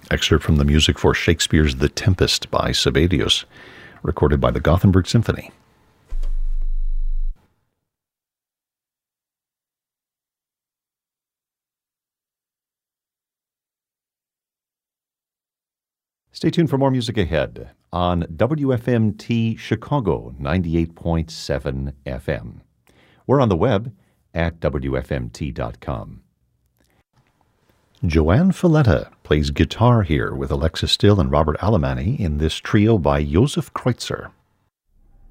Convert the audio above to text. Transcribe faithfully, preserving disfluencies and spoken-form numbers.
Excerpt from the music for Shakespeare's The Tempest by Sibelius, recorded by the Gothenburg Symphony. Stay tuned for more music ahead on W F M T Chicago ninety-eight point seven F M. We're on the web at W F M T dot com. Joanne Falletta plays guitar here with Alexis Still and Robert Alemany in this trio by Josef Kreutzer.